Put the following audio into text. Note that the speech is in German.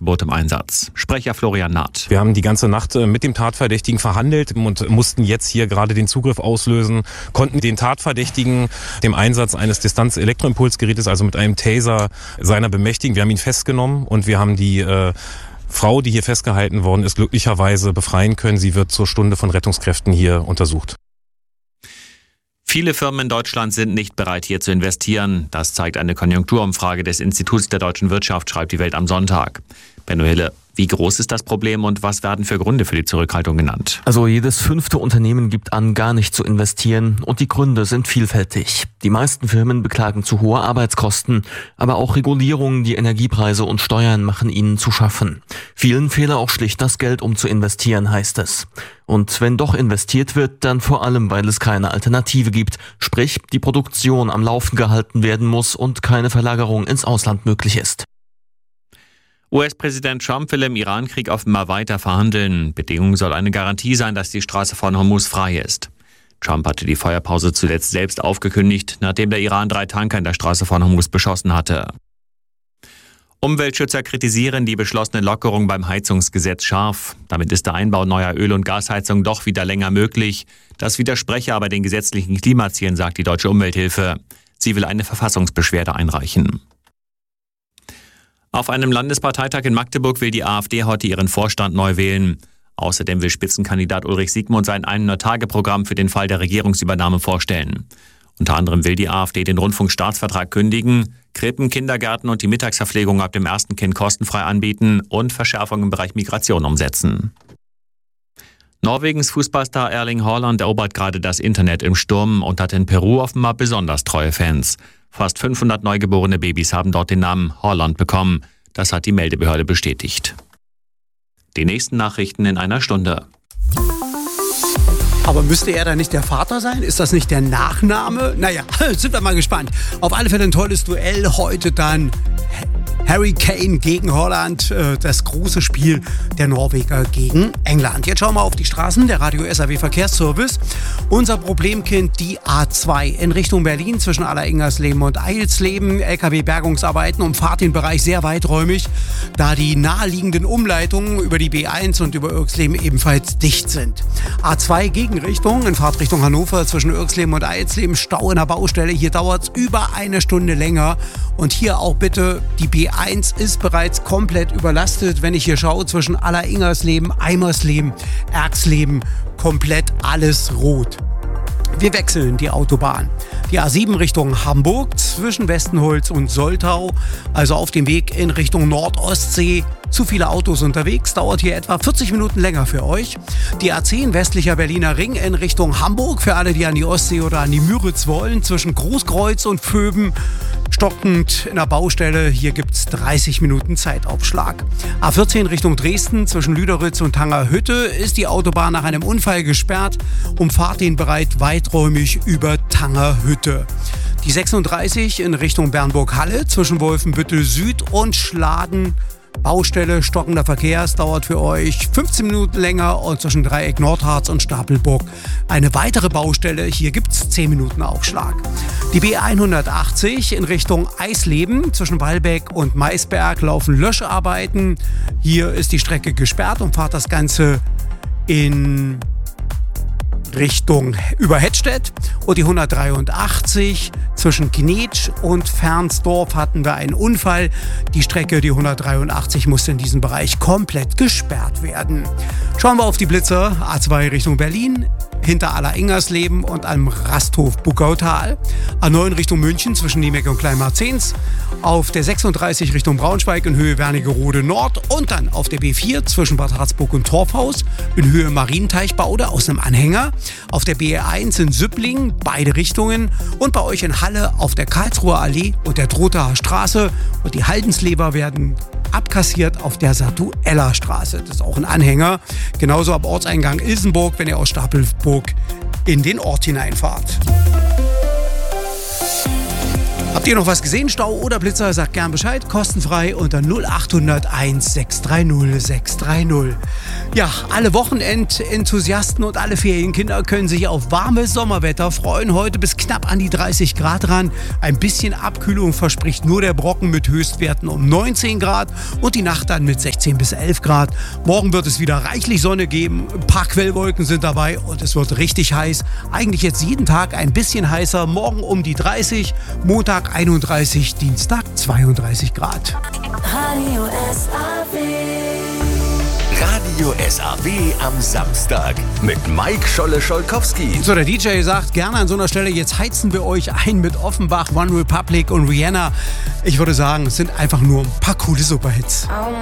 Aufgebot im Einsatz. Sprecher Florian Naht. Wir haben die ganze Nacht mit dem Tatverdächtigen verhandelt und mussten jetzt hier gerade den Zugriff auslösen, konnten den Tatverdächtigen dem Einsatz eines Distanz-Elektroimpulsgerätes, also mit einem Taser, seiner bemächtigen. Wir haben ihn festgenommen und wir haben die Frau, die hier festgehalten worden ist, glücklicherweise befreien können. Sie wird zur Stunde von Rettungskräften hier untersucht. Viele Firmen in Deutschland sind nicht bereit, hier zu investieren. Das zeigt eine Konjunkturumfrage des Instituts der deutschen Wirtschaft, schreibt die Welt am Sonntag. Benno Hille, wie groß ist das Problem und was werden für Gründe für die Zurückhaltung genannt? Also jedes 5. Unternehmen gibt an, gar nicht zu investieren und die Gründe sind vielfältig. Die meisten Firmen beklagen zu hohe Arbeitskosten, aber auch Regulierungen, die Energiepreise und Steuern machen ihnen zu schaffen. Vielen fehle auch schlicht das Geld, um zu investieren, heißt es. Und wenn doch investiert wird, dann vor allem, weil es keine Alternative gibt. Sprich, die Produktion am Laufen gehalten werden muss und keine Verlagerung ins Ausland möglich ist. US-Präsident Trump will im Iran-Krieg offenbar weiter verhandeln. Bedingung soll eine Garantie sein, dass die Straße von Hormuz frei ist. Trump hatte die Feuerpause zuletzt selbst aufgekündigt, nachdem der Iran 3 Tanker in der Straße von Hormuz beschossen hatte. Umweltschützer kritisieren die beschlossene Lockerung beim Heizungsgesetz scharf. Damit ist der Einbau neuer Öl- und Gasheizungen doch wieder länger möglich. Das widerspreche aber den gesetzlichen Klimazielen, sagt die Deutsche Umwelthilfe. Sie will eine Verfassungsbeschwerde einreichen. Auf einem Landesparteitag in Magdeburg will die AfD heute ihren Vorstand neu wählen. Außerdem will Spitzenkandidat Ulrich Siegmund sein 100-Tage-Programm für den Fall der Regierungsübernahme vorstellen. Unter anderem will die AfD den Rundfunkstaatsvertrag kündigen, Krippen, Kindergärten und die Mittagsverpflegung ab dem ersten Kind kostenfrei anbieten und Verschärfungen im Bereich Migration umsetzen. Norwegens Fußballstar Erling Haaland erobert gerade das Internet im Sturm und hat in Peru offenbar besonders treue Fans. Fast 500 neugeborene Babys haben dort den Namen Haaland bekommen. Das hat die Meldebehörde bestätigt. Die nächsten Nachrichten in einer Stunde. Aber müsste er dann nicht der Vater sein? Ist das nicht der Nachname? Naja, sind wir mal gespannt. Auf alle Fälle ein tolles Duell. Heute dann Harry Kane gegen Holland, das große Spiel der Norweger gegen England. Jetzt schauen wir auf die Straßen, der Radio SAW Verkehrsservice. Unser Problemkind, die A2 in Richtung Berlin zwischen Alleringmersleben und Eilsleben. LKW-Bergungsarbeiten umfahrt den Bereich sehr weiträumig, da die naheliegenden Umleitungen über die B1 und über Irxleben ebenfalls dicht sind. A2 Gegenrichtung in Fahrtrichtung Hannover zwischen Irxleben und Eilsleben. Stau in der Baustelle. Hier dauert es über eine Stunde länger. Und hier auch bitte, die B1 ist bereits komplett überlastet. Wenn ich hier schaue, zwischen Alleringmersleben, Eimersleben, Erxleben, komplett alles rot. Wir wechseln die Autobahn. Die A7 Richtung Hamburg zwischen Westenholz und Soltau, also auf dem Weg in Richtung Nordostsee. Zu viele Autos unterwegs, dauert hier etwa 40 Minuten länger für euch. Die A10 westlicher Berliner Ring in Richtung Hamburg, für alle, die an die Ostsee oder an die Müritz wollen, zwischen Großkreuz und Vöben. Stockend in der Baustelle, hier gibt es 30 Minuten Zeitaufschlag. A14 Richtung Dresden zwischen Lüderitz und Tangerhütte ist die Autobahn nach einem Unfall gesperrt. Umfahrt den Bereich weiträumig über Tangerhütte. Die 36 in Richtung Bernburg-Halle zwischen Wolfenbüttel Süd und Schladen. Baustelle, stockender Verkehr, es dauert für euch 15 Minuten länger und zwischen Dreieck Nordharz und Stapelburg eine weitere Baustelle. Hier gibt es 10 Minuten Aufschlag. Die B180 in Richtung Eisleben zwischen Wallbeck und Maisberg laufen Löscharbeiten. Hier ist die Strecke gesperrt und fahrt das Ganze in Richtung über Hettstedt. Und die 183 zwischen Knetsch und Fernsdorf hatten wir einen Unfall. Die Strecke, die 183, musste in diesem Bereich komplett gesperrt werden. Schauen wir auf die Blitzer. A2 Richtung Berlin, hinter Alleringmersleben und am Rasthof Buckautal. A9 Richtung München zwischen Niemeck und Kleinmarzens. Auf der 36 Richtung Braunschweig in Höhe Wernigerode Nord. Und dann auf der B4 zwischen Bad Harzburg und Torfhaus in Höhe Marienteichbaude aus einem Anhänger. Auf der BR1 in Süppling, beide Richtungen. Und bei euch in Halle auf der Karlsruher Allee und der Drotaer Straße. Und die Haldensleber werden abkassiert auf der Satuella Straße. Das ist auch ein Anhänger. Genauso ab Ortseingang Ilsenburg, wenn ihr aus Stapelburg in den Ort hineinfahrt. Habt ihr noch was gesehen? Stau oder Blitzer? Sagt gern Bescheid. Kostenfrei unter 0800 630 630. Ja, alle Wochenendenthusiasten und alle Ferienkinder können sich auf warmes Sommerwetter freuen. Heute bis knapp an die 30 Grad ran. Ein bisschen Abkühlung verspricht nur der Brocken mit Höchstwerten um 19 Grad und die Nacht dann mit 16 bis 11 Grad. Morgen wird es wieder reichlich Sonne geben. Ein paar Quellwolken sind dabei und es wird richtig heiß. Eigentlich jetzt jeden Tag ein bisschen heißer. Morgen um die 30, Montag 31, Dienstag 32 Grad. Radio SAW. Radio SAW am Samstag mit Mike Scholle-Scholkowski. So, der DJ sagt gerne an so einer Stelle, jetzt heizen wir euch ein mit Offenbach, One Republic und Rihanna. Ich würde sagen, es sind einfach nur ein paar coole Superhits. Oh